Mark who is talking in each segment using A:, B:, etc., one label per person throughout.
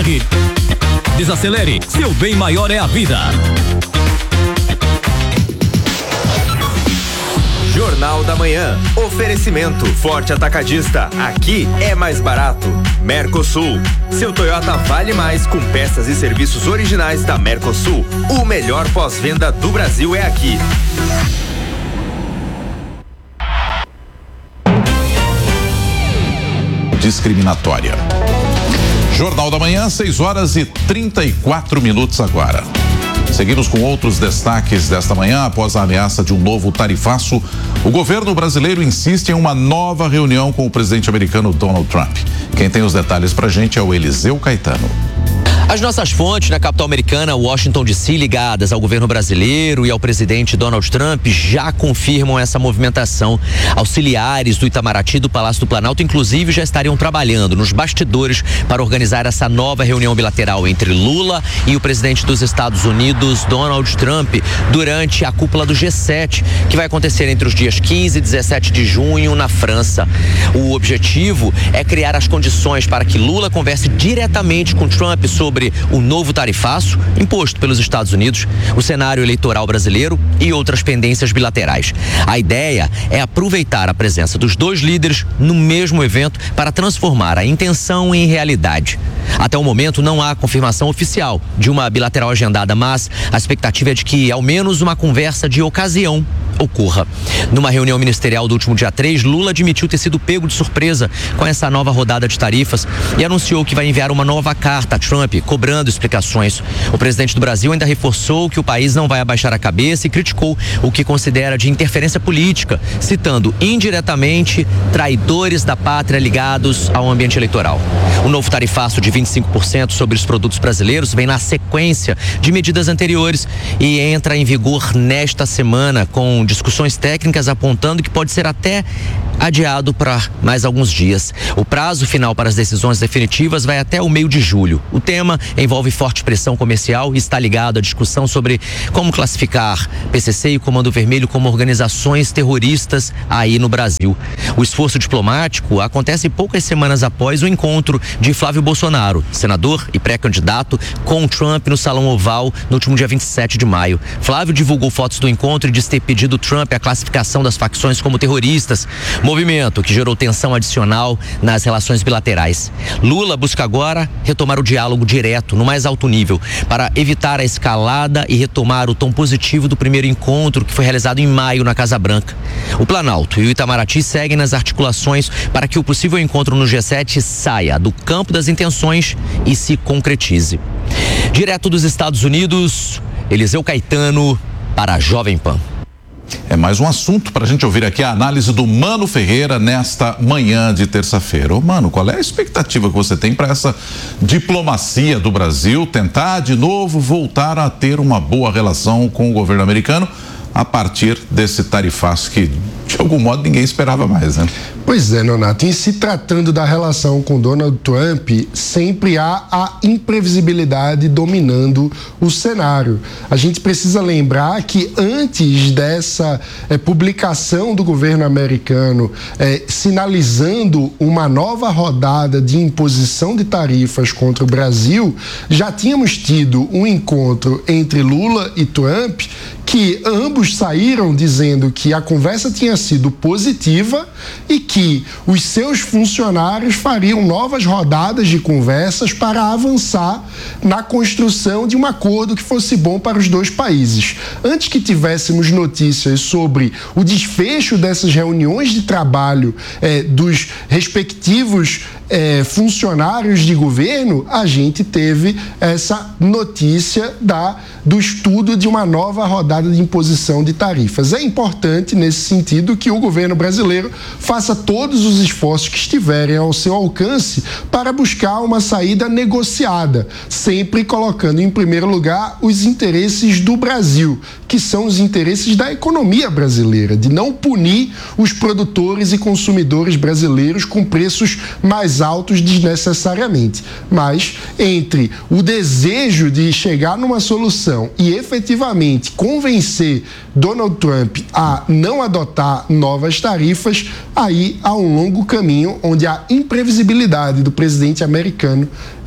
A: Desacelere. Desacelere, seu bem maior é a vida.
B: Jornal da Manhã. Oferecimento Forte Atacadista. Aqui é mais barato. Mercosul. Seu Toyota vale mais com peças e serviços originais da Mercosul. O melhor pós-venda do Brasil é aqui.
C: Discriminatória. Jornal da Manhã, 6h34 agora. Seguimos com outros destaques desta manhã. Após a ameaça de um novo tarifaço, o governo brasileiro insiste em uma nova reunião com o presidente americano Donald Trump. Quem tem os detalhes pra gente é o Eliseu Caetano.
D: As nossas fontes na capital americana, Washington DC, ligadas ao governo brasileiro e ao presidente Donald Trump, já confirmam essa movimentação. Auxiliares do Itamaraty e do Palácio do Planalto, inclusive, já estariam trabalhando nos bastidores para organizar essa nova reunião bilateral entre Lula e o presidente dos Estados Unidos, Donald Trump, durante a cúpula do G7, que vai acontecer entre os dias 15 e 17 de junho na França. O objetivo é criar as condições para que Lula converse diretamente com Trump sobre o novo tarifaço imposto pelos Estados Unidos, o cenário eleitoral brasileiro e outras pendências bilaterais. A ideia é aproveitar a presença dos dois líderes no mesmo evento para transformar a intenção em realidade. Até o momento não há confirmação oficial de uma bilateral agendada, mas a expectativa é de que ao menos uma conversa de ocasião ocorra. Numa reunião ministerial do último dia 3, Lula admitiu ter sido pego de surpresa com essa nova rodada de tarifas e anunciou que vai enviar uma nova carta a Trump, cobrando explicações. O presidente do Brasil ainda reforçou que o país não vai abaixar a cabeça e criticou o que considera de interferência política, citando indiretamente traidores da pátria ligados ao ambiente eleitoral. O novo tarifaço de 25% sobre os produtos brasileiros vem na sequência de medidas anteriores e entra em vigor nesta semana, com discussões técnicas apontando que pode ser até adiado para mais alguns dias. O prazo final para as decisões definitivas vai até o meio de julho. O tema envolve forte pressão comercial e está ligado à discussão sobre como classificar PCC e Comando Vermelho como organizações terroristas aí no Brasil. O esforço diplomático acontece poucas semanas após o encontro de Flávio Bolsonaro, senador e pré-candidato, com Trump no Salão Oval no último dia 27 de maio. Flávio divulgou fotos do encontro e disse ter pedido Trump a classificação das facções como terroristas, movimento que gerou tensão adicional nas relações bilaterais. Lula busca agora retomar o diálogo direto no mais alto nível para evitar a escalada e retomar o tom positivo do primeiro encontro que foi realizado em maio na Casa Branca. O Planalto e o Itamaraty seguem nas articulações para que o possível encontro no G7 saia do campo das intenções e se concretize. Direto dos Estados Unidos, Eliseu Caetano para a Jovem Pan.
C: É mais um assunto para a gente ouvir aqui a análise do Mano Ferreira nesta manhã de terça-feira. Ô Mano, qual é a expectativa que você tem para essa diplomacia do Brasil tentar de novo voltar a ter uma boa relação com o governo americano a partir desse tarifaço que de algum modo ninguém esperava mais, né?
E: Pois é, Nonato, em se tratando da relação com Donald Trump, sempre há a imprevisibilidade dominando o cenário. A gente precisa lembrar que antes dessa publicação do governo americano sinalizando uma nova rodada de imposição de tarifas contra o Brasil, já tínhamos tido um encontro entre Lula e Trump, que ambos saíram dizendo que a conversa tinha sido positiva e que os seus funcionários fariam novas rodadas de conversas para avançar na construção de um acordo que fosse bom para os dois países. Antes que tivéssemos notícias sobre o desfecho dessas reuniões de trabalho dos respectivos funcionários de governo, a gente teve essa notícia do estudo de uma nova rodada de imposição de tarifas. É importante, nesse sentido, que o governo brasileiro faça todos os esforços que estiverem ao seu alcance para buscar uma saída negociada, sempre colocando em primeiro lugar os interesses do Brasil, que são os interesses da economia brasileira, de não punir os produtores e consumidores brasileiros com preços mais altos desnecessariamente. Mas entre o desejo de chegar numa solução e efetivamente convencer Donald Trump a não adotar novas tarifas, aí há um longo caminho onde a imprevisibilidade do presidente americano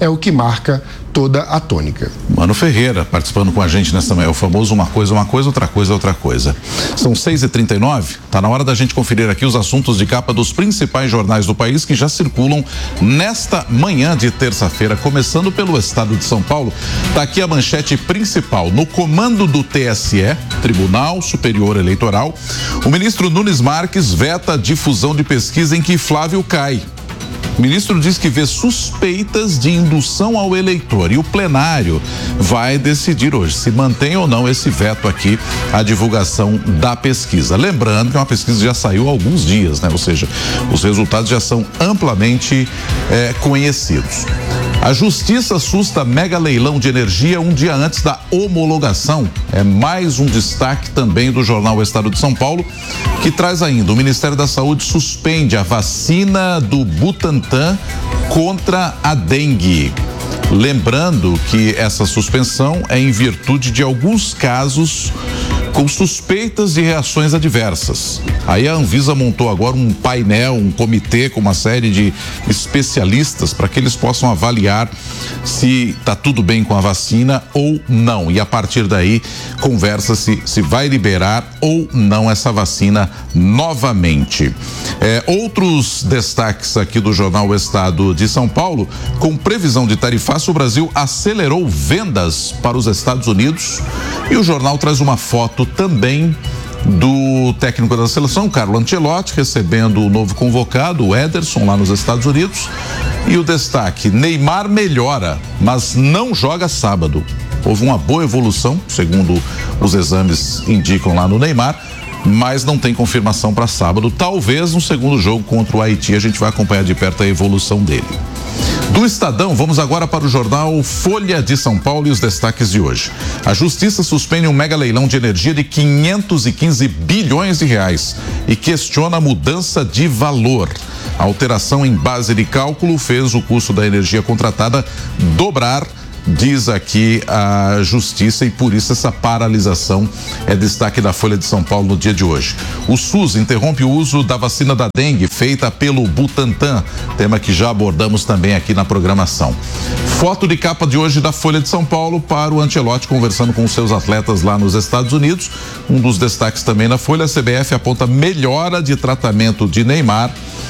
E: é o que marca toda a tônica.
C: Mano Ferreira participando com a gente nessa manhã, o famoso uma coisa, outra coisa. São 6h39, tá na hora da gente conferir aqui os assuntos de capa dos principais jornais do país que já circulam nesta manhã de terça-feira, começando pelo estado de São Paulo. Tá aqui a manchete principal: no comando do TSE, Tribunal Superior Eleitoral, o ministro Nunes Marques veta a difusão de pesquisa em que Flávio cai. O ministro diz que vê suspeitas de indução ao eleitor e o plenário vai decidir hoje se mantém ou não esse veto aqui à divulgação da pesquisa. Lembrando que uma pesquisa já saiu há alguns dias, né? Ou seja, os resultados já são amplamente conhecidos. A Justiça assusta mega leilão de energia um dia antes da homologação. É mais um destaque também do jornal O Estado de São Paulo, que traz ainda: o Ministério da Saúde suspende a vacina do Butantan contra a dengue. Lembrando que essa suspensão é em virtude de alguns casos com suspeitas de reações adversas. Aí a Anvisa montou agora um painel, um comitê com uma série de especialistas para que eles possam avaliar se está tudo bem com a vacina ou não. E a partir daí conversa-se se vai liberar ou não essa vacina novamente. Outros destaques aqui do jornal O Estado de São Paulo: com previsão de tarifaço, o Brasil acelerou vendas para os Estados Unidos. E o jornal traz uma foto também do técnico da seleção, Carlo Ancelotti, recebendo o novo convocado, o Ederson, lá nos Estados Unidos. E o destaque: Neymar melhora, mas não joga sábado. Houve uma boa evolução, segundo os exames indicam lá no Neymar, mas não tem confirmação para sábado. Talvez no segundo jogo contra o Haiti. A gente vai acompanhar de perto a evolução dele. Do Estadão, vamos agora para o jornal Folha de São Paulo e os destaques de hoje. A Justiça suspende um mega leilão de energia de 515 bilhões de reais e questiona a mudança de valor. A alteração em base de cálculo fez o custo da energia contratada dobrar, diz aqui a Justiça, e por isso essa paralisação é destaque da Folha de São Paulo no dia de hoje. O SUS interrompe o uso da vacina da dengue feita pelo Butantan, tema que já abordamos também aqui na programação. Foto de capa de hoje da Folha de São Paulo para o Ancelotti conversando com os seus atletas lá nos Estados Unidos. Um dos destaques também na Folha: a CBF aponta melhora de tratamento de Neymar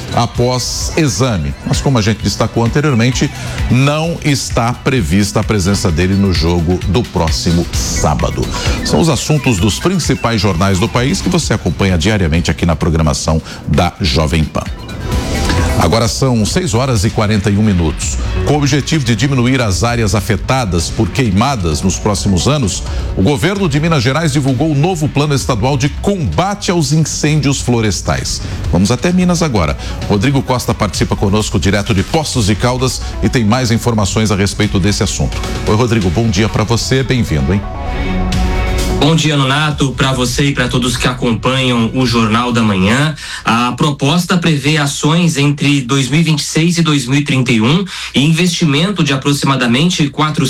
C: após exame, mas como a gente destacou anteriormente, não está prevista a presença dele no jogo do próximo sábado. São os assuntos dos principais jornais do país que você acompanha diariamente aqui na programação da Jovem Pan. Agora são 6h41. Com o objetivo de diminuir as áreas afetadas por queimadas nos próximos anos, o governo de Minas Gerais divulgou o novo plano estadual de combate aos incêndios florestais. Vamos até Minas agora. Rodrigo Costa participa conosco direto de Poços de Caldas e tem mais informações a respeito desse assunto. Oi, Rodrigo, bom dia para você, bem-vindo, hein?
F: Bom dia, Nonato, para você e para todos que acompanham o Jornal da Manhã. A proposta prevê ações entre 2026 e 2031 e investimento de aproximadamente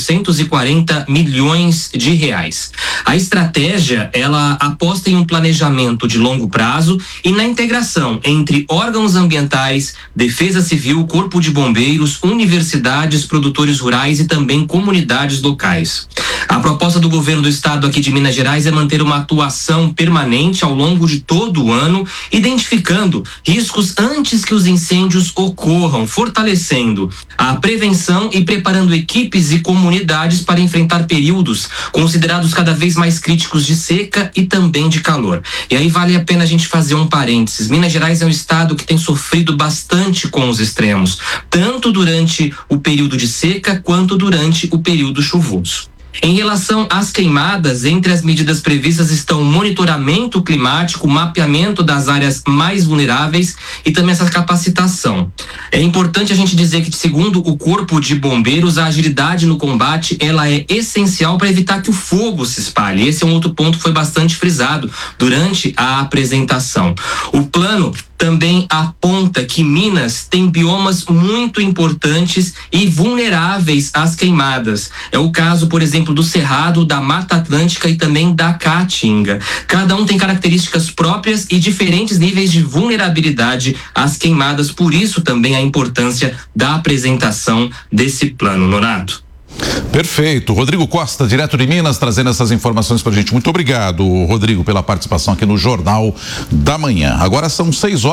F: 440 milhões de reais. A estratégia, ela aposta em um planejamento de longo prazo e na integração entre órgãos ambientais, Defesa Civil, Corpo de Bombeiros, universidades, produtores rurais e também comunidades locais. A proposta do governo do estado aqui de Minas Gerais é manter uma atuação permanente ao longo de todo o ano, identificando riscos antes que os incêndios ocorram, fortalecendo a prevenção e preparando equipes e comunidades para enfrentar períodos considerados cada vez mais críticos de seca e também de calor. E aí vale a pena a gente fazer um parênteses. Minas Gerais é um estado que tem sofrido bastante com os extremos, tanto durante o período de seca quanto durante o período chuvoso. Em relação às queimadas, entre as medidas previstas estão monitoramento climático, mapeamento das áreas mais vulneráveis e também essa capacitação. É importante a gente dizer que, segundo o Corpo de Bombeiros, a agilidade no combate ela é essencial para evitar que o fogo se espalhe. Esse é um outro ponto que foi bastante frisado durante a apresentação. O plano também aponta que Minas tem biomas muito importantes e vulneráveis às queimadas. É o caso, por exemplo, exemplo, do Cerrado, da Mata Atlântica e também da Caatinga. Cada um tem características próprias e diferentes níveis de vulnerabilidade às queimadas, por isso também a importância da apresentação desse plano, Nonato.
C: Perfeito. Rodrigo Costa, direto de Minas, trazendo essas informações pra gente. Muito obrigado, Rodrigo, pela participação aqui no Jornal da Manhã. Agora são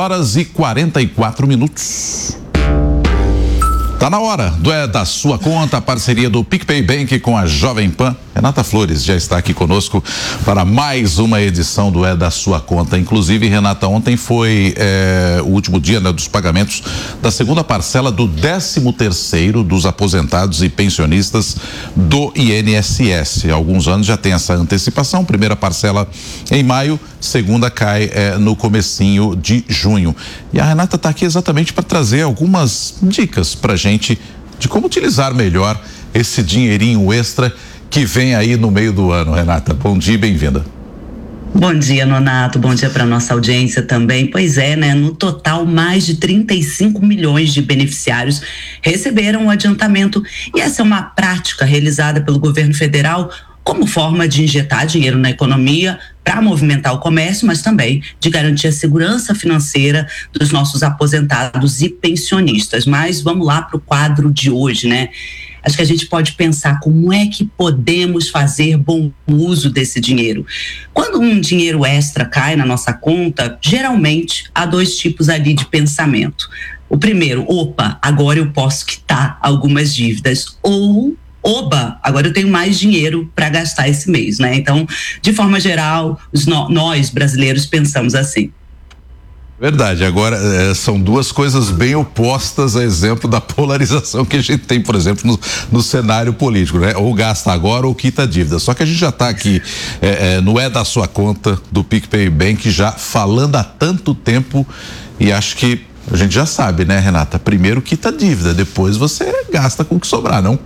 C: 6h44. Tá na hora do É da Sua Conta, a parceria do PicPay Bank com a Jovem Pan. Renata Flores já está aqui conosco para mais uma edição do É da Sua Conta. Inclusive, Renata, ontem foi o último dia, né, dos pagamentos da segunda parcela do 13º dos aposentados e pensionistas do INSS. Há alguns anos já tem essa antecipação, primeira parcela em maio, segunda cai no comecinho de junho. E a Renata está aqui exatamente para trazer algumas dicas para gente de como utilizar melhor esse dinheirinho extra que vem aí no meio do ano. Renata, bom dia e bem-vinda.
G: Bom dia, Nonato, bom dia para nossa audiência também. Pois é, né? No total, mais de 35 milhões de beneficiários receberam o adiantamento, e essa é uma prática realizada pelo governo federal como forma de injetar dinheiro na economia para movimentar o comércio, mas também de garantir a segurança financeira dos nossos aposentados e pensionistas. Mas vamos lá para o quadro de hoje, né? Acho que a gente pode pensar como é que podemos fazer bom uso desse dinheiro. Quando um dinheiro extra cai na nossa conta, geralmente há dois tipos ali de pensamento. O primeiro, opa, agora eu posso quitar algumas dívidas, ou oba, agora eu tenho mais dinheiro para gastar esse mês, né? Então, de forma geral, nós brasileiros pensamos assim.
C: Verdade, agora são duas coisas bem opostas a exemplo da polarização que a gente tem, por exemplo, no cenário político, né? Ou gasta agora ou quita a dívida. Só que a gente já está aqui no É da Sua Conta do PicPay Bank já falando há tanto tempo, e acho que a gente já sabe, né, Renata? Primeiro quita a dívida, depois você gasta com o que sobrar, não?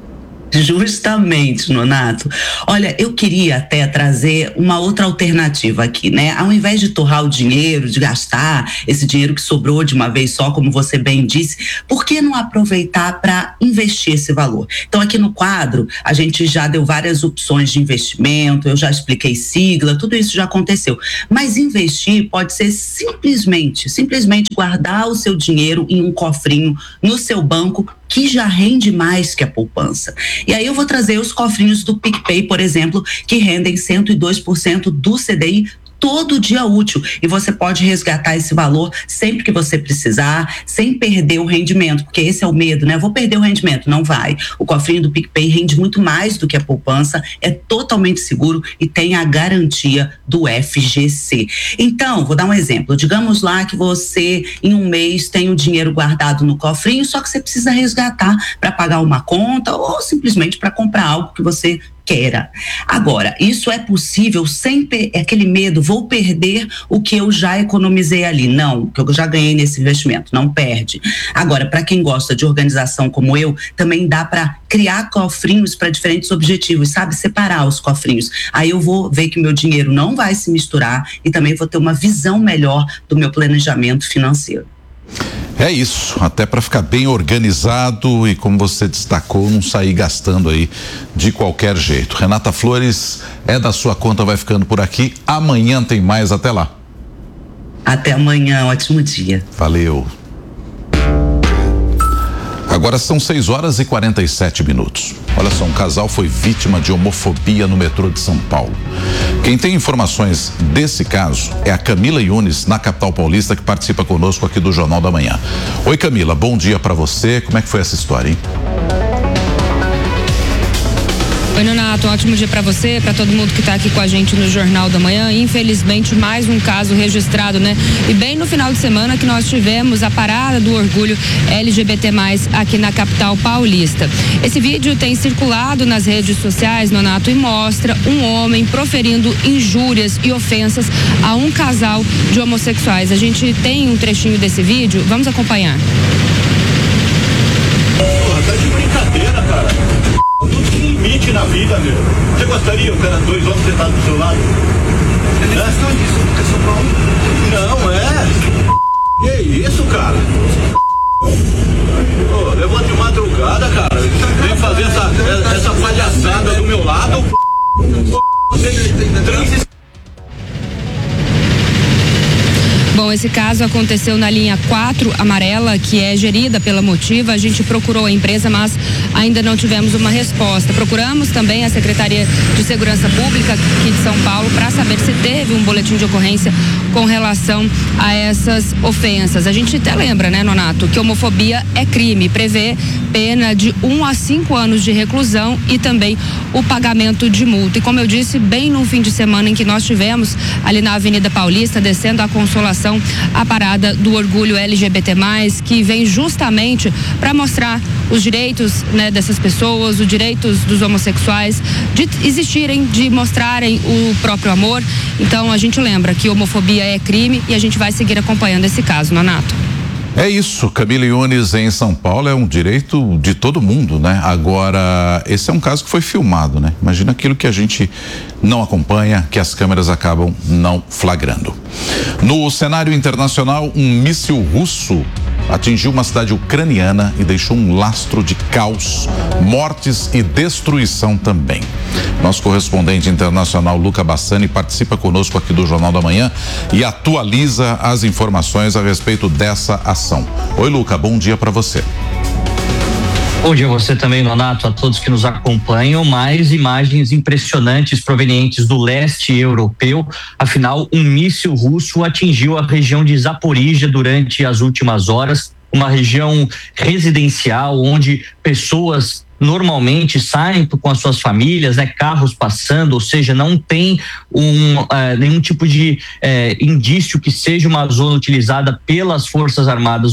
G: Justamente, Nonato. Olha, eu queria até trazer uma outra alternativa aqui, né? Ao invés de torrar o dinheiro, de gastar esse dinheiro que sobrou de uma vez só, como você bem disse, por que não aproveitar para investir esse valor? Então, aqui no quadro, a gente já deu várias opções de investimento, eu já expliquei sigla, tudo isso já aconteceu. Mas investir pode ser simplesmente guardar o seu dinheiro em um cofrinho no seu banco, que já rende mais que a poupança. E aí eu vou trazer os cofrinhos do PicPay, por exemplo, que rendem 102% do CDI todo dia útil, e você pode resgatar esse valor sempre que você precisar, sem perder o rendimento, porque esse é o medo, né? Eu vou perder o rendimento, não vai. O cofrinho do PicPay rende muito mais do que a poupança, é totalmente seguro e tem a garantia do FGC. Então, vou dar um exemplo, digamos lá que você em um mês tem o dinheiro guardado no cofrinho, só que você precisa resgatar para pagar uma conta ou simplesmente para comprar algo que você queira. Agora, isso é possível sem aquele medo, vou perder o que eu já economizei ali. Não, o que eu já ganhei nesse investimento, não perde. Agora, para quem gosta de organização como eu, também dá para criar cofrinhos para diferentes objetivos, sabe? Separar os cofrinhos. Aí eu vou ver que meu dinheiro não vai se misturar e também vou ter uma visão melhor do meu planejamento financeiro.
C: É isso, até para ficar bem organizado e, como você destacou, não sair gastando aí de qualquer jeito. Renata Flores, É da Sua Conta, vai ficando por aqui. Amanhã tem mais, até lá.
G: Até amanhã, ótimo dia.
C: Valeu. Agora são 6h47. Olha só, um casal foi vítima de homofobia no metrô de São Paulo. Quem tem informações desse caso é a Camila Yunes, na capital paulista, que participa conosco aqui do Jornal da Manhã. Oi, Camila, bom dia para você. Como é que foi essa história, hein?
H: Oi, Nonato, um ótimo dia para você, para todo mundo que está aqui com a gente no Jornal da Manhã. Infelizmente, mais um caso registrado, né? E bem no final de semana que nós tivemos a parada do orgulho LGBT+, aqui na capital paulista. Esse vídeo tem circulado nas redes sociais, Nonato, e mostra um homem proferindo injúrias e ofensas a um casal de homossexuais. A gente tem um trechinho desse vídeo, vamos acompanhar.
I: Porra, tá de brincadeira, cara. Tudo tem limite na vida, meu. Você gostaria, cara, dois homens sentados do seu lado? É questão disso, porque São Paulo. Não, é. Que isso, cara? Pô, levou de madrugada, cara. Vem fazer essa palhaçada do meu
H: Bom, esse caso aconteceu na linha 4 amarela, que é gerida pela Motiva. A gente procurou a empresa, mas ainda não tivemos uma resposta. Procuramos também a Secretaria de Segurança Pública aqui de São Paulo para saber se teve um boletim de ocorrência com relação a essas ofensas. A gente até lembra, né, Nonato, que homofobia é crime, prevê pena de 1 a 5 anos de reclusão e também o pagamento de multa. E como eu disse, bem no fim de semana em que nós tivemos ali na Avenida Paulista, descendo a Consolação, a parada do orgulho LGBT+, que vem justamente para mostrar os direitos, né, dessas pessoas, os direitos dos homossexuais de existirem, de mostrarem o próprio amor. Então a gente lembra que homofobia é crime e a gente vai seguir acompanhando esse caso, Nonato.
C: É isso, Camila Yunes em São Paulo é um direito de todo mundo, né? Agora, esse é um caso que foi filmado, né? Imagina aquilo que a gente não acompanha, que as câmeras acabam não flagrando. No cenário internacional, um míssil russo atingiu uma cidade ucraniana e deixou um lastro de caos, mortes e destruição também. Nosso correspondente internacional, Luca Bassani, participa conosco aqui do Jornal da Manhã e atualiza as informações a respeito dessa ação. Oi, Luca, bom dia para você.
J: Bom dia a você também, Nonato, a todos que nos acompanham. Mais imagens impressionantes provenientes do leste europeu. Afinal, um míssil russo atingiu a região de Zaporíjia durante as últimas horas, uma região residencial onde pessoas normalmente saem com as suas famílias, né, carros passando, ou seja, não tem nenhum tipo de indício que seja uma zona utilizada pelas Forças Armadas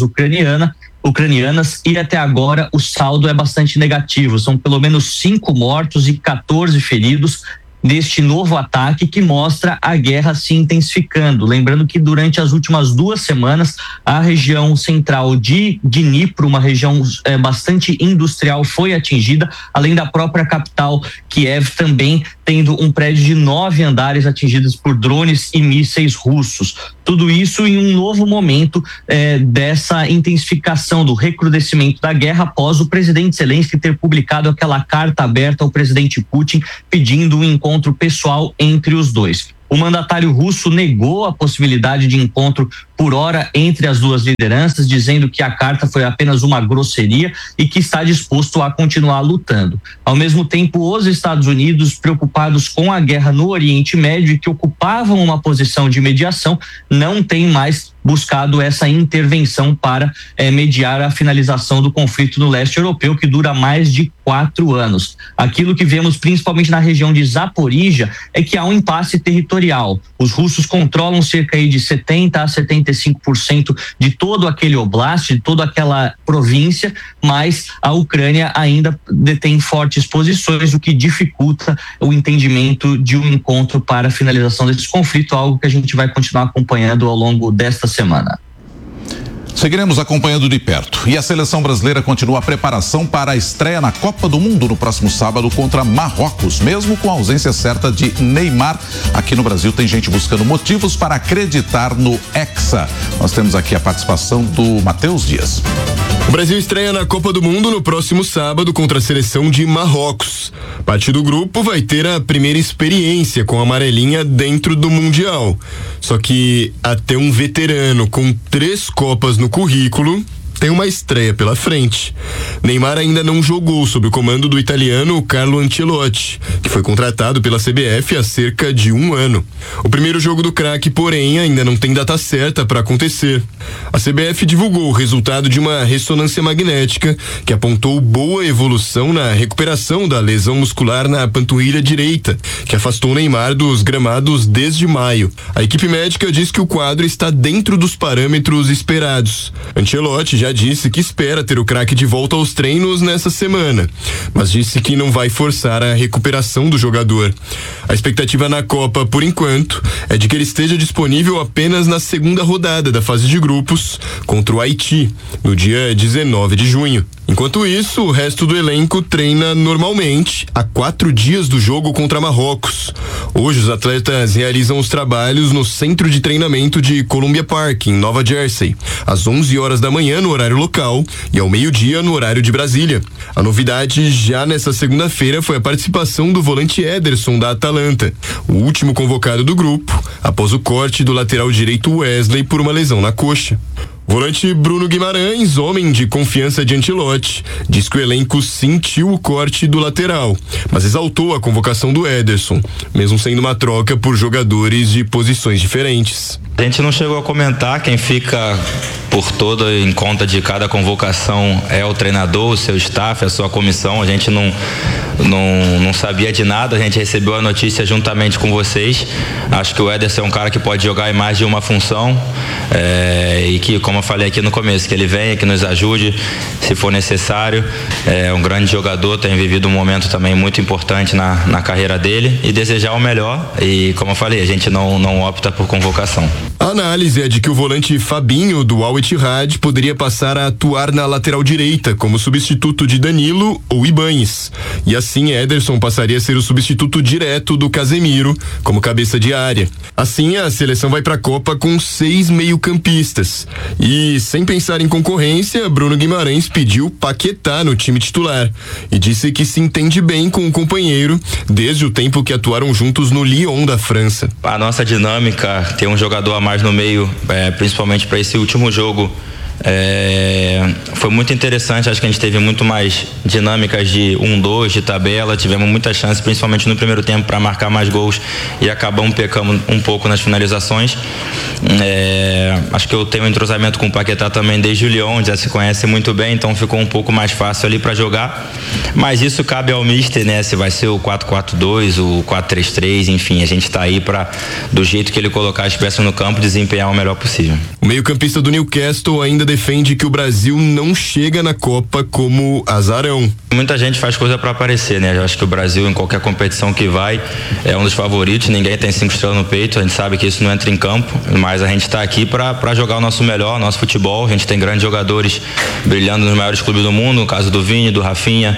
J: ucranianas, e até agora o saldo é bastante negativo. São pelo menos 5 mortos e 14 feridos neste novo ataque que mostra a guerra se intensificando. Lembrando que durante as últimas 2 semanas a região central de Dnipro, uma região bastante industrial, foi atingida, além da própria capital Kiev também tendo um prédio de 9 andares atingidos por drones e mísseis russos. Tudo isso em um novo momento dessa intensificação do recrudescimento da guerra após o presidente Zelensky ter publicado aquela carta aberta ao presidente Putin pedindo um encontro pessoal entre os dois. O mandatário russo negou a possibilidade de encontro por hora entre as duas lideranças, dizendo que a carta foi apenas uma grosseria e que está disposto a continuar lutando. Ao mesmo tempo, os Estados Unidos, preocupados com a guerra no Oriente Médio e que ocupavam uma posição de mediação, não têm mais buscado essa intervenção para mediar a finalização do conflito no leste europeu, que dura mais de 4 anos. Aquilo que vemos principalmente na região de Zaporíjia é que há um impasse territorial. Os russos controlam cerca de 70% a 75% de todo aquele oblast, de toda aquela província, mas a Ucrânia ainda detém fortes posições, o que dificulta o entendimento de um encontro para a finalização desse conflito, algo que a gente vai continuar acompanhando ao longo desta semana.
C: Seguiremos acompanhando de perto. E a seleção brasileira continua a preparação para a estreia na Copa do Mundo no próximo sábado contra Marrocos, mesmo com a ausência certa de Neymar. Aqui no Brasil tem gente buscando motivos para acreditar no Hexa. Nós temos aqui a participação do Matheus Dias.
K: O Brasil estreia na Copa do Mundo no próximo sábado contra a seleção de Marrocos. Parte do grupo vai ter a primeira experiência com a amarelinha dentro do Mundial. Só que até um veterano com 3 Copas no currículo tem uma estreia pela frente. Neymar ainda não jogou sob o comando do italiano Carlo Ancelotti, que foi contratado pela CBF há cerca de 1 ano. O primeiro jogo do craque, porém, ainda não tem data certa para acontecer. A CBF divulgou o resultado de uma ressonância magnética que apontou boa evolução na recuperação da lesão muscular na panturrilha direita, que afastou Neymar dos gramados desde maio. A equipe médica diz que o quadro está dentro dos parâmetros esperados. Ancelotti já disse que espera ter o craque de volta aos treinos nessa semana, mas disse que não vai forçar a recuperação do jogador. A expectativa na Copa, por enquanto, é de que ele esteja disponível apenas na segunda rodada da fase de grupos contra o Haiti, no dia 19 de junho. Enquanto isso, o resto do elenco treina normalmente há 4 dias do jogo contra Marrocos. Hoje os atletas realizam os trabalhos no centro de treinamento de Columbia Park, em Nova Jersey, às 11 horas da manhã no horário local e ao meio-dia no horário de Brasília. A novidade já nessa segunda-feira foi a participação do volante Ederson da Atalanta, o último convocado do grupo, após o corte do lateral direito Wesley por uma lesão na coxa. Volante Bruno Guimarães, homem de confiança de Ancelotti, diz que o elenco sentiu o corte do lateral, mas exaltou a convocação do Ederson, mesmo sendo uma troca por jogadores de posições diferentes.
L: A gente não chegou a comentar, quem fica por toda em conta de cada convocação é o treinador, o seu staff, a sua comissão. A gente não sabia de nada, a gente recebeu a notícia juntamente com vocês. Acho que o Ederson é um cara que pode jogar em mais de uma função, e que, como eu falei aqui no começo, que ele venha, que nos ajude se for necessário. É um grande jogador, tem vivido um momento também muito importante na carreira dele, e desejar o melhor. E, como eu falei, a gente não opta por convocação.
K: A análise é de que o volante Fabinho do Al Ittihad poderia passar a atuar na lateral direita como substituto de Danilo ou Ibañez, e assim Ederson passaria a ser o substituto direto do Casemiro como cabeça de área. Assim a seleção vai para a Copa com 6 meio-campistas e, sem pensar em concorrência, Bruno Guimarães pediu Paquetá no time titular e disse que se entende bem com o companheiro desde o tempo que atuaram juntos no Lyon da França.
L: A nossa dinâmica, ter um jogador a mais no meio, principalmente para esse último jogo, foi muito interessante. Acho que a gente teve muito mais dinâmicas de 1-2 de tabela, tivemos muitas chances, principalmente no primeiro tempo, para marcar mais gols, e acabamos pecando um pouco nas finalizações. Acho que eu tenho um entrosamento com o Paquetá também desde o Lyon, já se conhece muito bem, então ficou um pouco mais fácil ali para jogar, mas isso cabe ao mister, né? Se vai ser o 4-4-2, o 4-3-3, enfim, a gente tá aí para, do jeito que ele colocar as peças no campo, desempenhar o melhor possível.
K: O meio-campista do Newcastle ainda defende que o Brasil não chega na Copa como azarão.
L: Muita gente faz coisa para aparecer, né? Eu acho que o Brasil, em qualquer competição que vai, é um dos favoritos, ninguém tem 5 estrelas no peito, a gente sabe que isso não entra em campo, mas a gente tá aqui para jogar o nosso melhor, nosso futebol. A gente tem grandes jogadores brilhando nos maiores clubes do mundo, no caso do Vini, do Rafinha,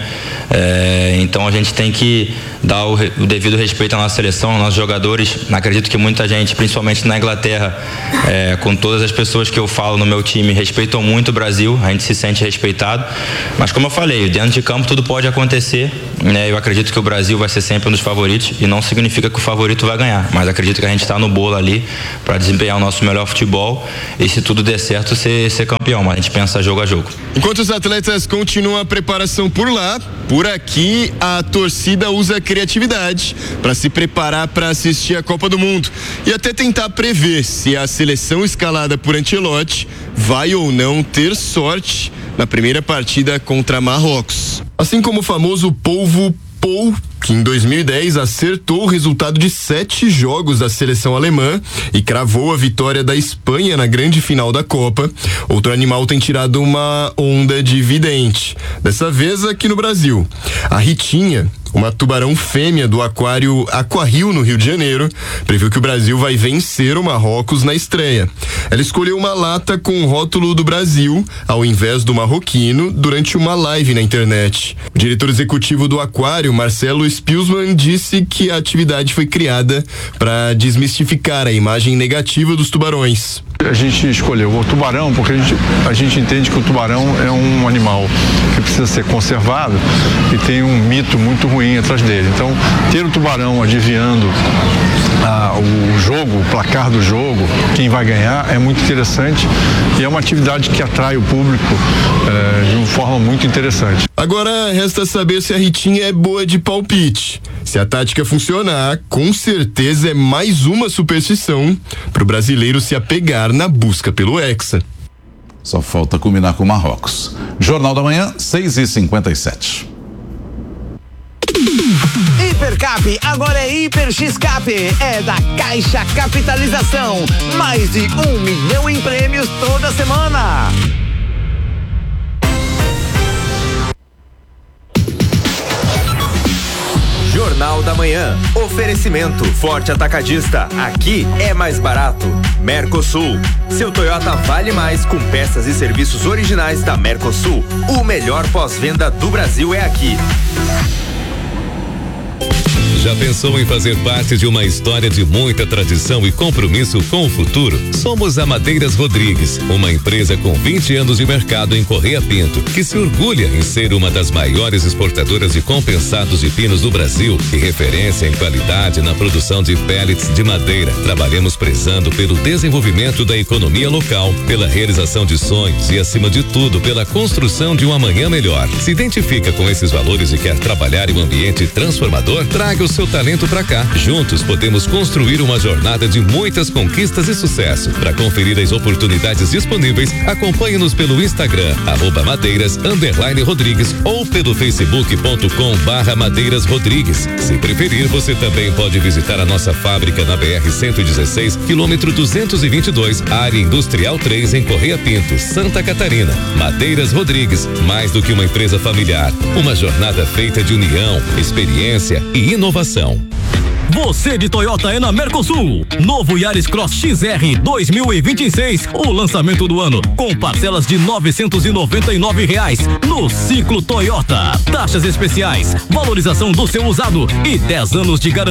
L: então a gente tem que dar o devido respeito à nossa seleção, aos nossos jogadores. Acredito que muita gente, principalmente na Inglaterra, com todas as pessoas que eu falo no meu time, respeitam muito o Brasil, a gente se sente respeitado, mas como eu falei, dentro de campo tudo pode acontecer, né? Eu acredito que o Brasil vai ser sempre um dos favoritos, e não significa que o favorito vai ganhar, mas acredito que a gente está no bolo ali para desempenhar o nosso melhor futebol, e se tudo der certo, ser campeão, mas a gente pensa jogo a jogo.
K: Enquanto os atletas continuam a preparação por lá, por aqui a torcida usa criatividade para se preparar para assistir a Copa do Mundo e até tentar prever se a seleção escalada por Ancelotti vai ou não ter sorte na primeira partida contra Marrocos. Assim como o famoso polvo Paul, que em 2010 acertou o resultado de 7 jogos da seleção alemã e cravou a vitória da Espanha na grande final da Copa, outro animal tem tirado uma onda de vidente. Dessa vez aqui no Brasil. A Ritinha, uma tubarão fêmea do aquário Aquarrio, no Rio de Janeiro, previu que o Brasil vai vencer o Marrocos na estreia. Ela escolheu uma lata com o rótulo do Brasil, ao invés do marroquino, durante uma live na internet. O diretor executivo do aquário, Marcelo Spielsman, disse que a atividade foi criada para desmistificar a imagem negativa dos tubarões.
M: A gente escolheu o tubarão porque a gente entende que o tubarão é um animal que precisa ser conservado e tem um mito muito ruim atrás dele. Então, ter o tubarão adivinhando o jogo, o placar do jogo, quem vai ganhar, é muito interessante e é uma atividade que atrai o público de uma forma muito interessante.
K: Agora resta saber se a Ritinha é boa de palpite. Se a tática funcionar, com certeza é mais uma superstição para o brasileiro se apegar na busca pelo Hexa.
C: Só falta combinar com o Marrocos. Jornal da Manhã, 6h57.
N: Hipercap agora é Hiper X-Cap, é da Caixa Capitalização, mais de 1 milhão em prêmios toda semana.
B: Jornal da Manhã. Oferecimento Forte Atacadista. Aqui é mais barato. Mercosul. Seu Toyota vale mais com peças e serviços originais da Mercosul. O melhor pós-venda do Brasil é aqui.
O: Já pensou em fazer parte de uma história de muita tradição e compromisso com o futuro? Somos a Madeiras Rodrigues, uma empresa com 20 anos de mercado em Correia Pinto, que se orgulha em ser uma das maiores exportadoras de compensados de pinos do Brasil e referência em qualidade na produção de pellets de madeira. Trabalhamos prezando pelo desenvolvimento da economia local, pela realização de sonhos e, acima de tudo, pela construção de um amanhã melhor. Se identifica com esses valores e quer trabalhar em um ambiente transformador? Traga o seu talento pra cá. Juntos podemos construir uma jornada de muitas conquistas e sucesso. Para conferir as oportunidades disponíveis, acompanhe-nos pelo Instagram, @madeiras_Rodrigues ou pelo facebook.com/Madeiras Rodrigues. Se preferir, você também pode visitar a nossa fábrica na BR-116, quilômetro 222, área industrial 3, em Correia Pinto, Santa Catarina. Madeiras Rodrigues, mais do que uma empresa familiar, uma jornada feita de união, experiência e inovação.
A: Você de Toyota é na Mercosul. Novo Yaris Cross XR 2026, o lançamento do ano, com parcelas de R$999 no Ciclo Toyota. Taxas especiais, valorização do seu usado e 10 anos de garantia.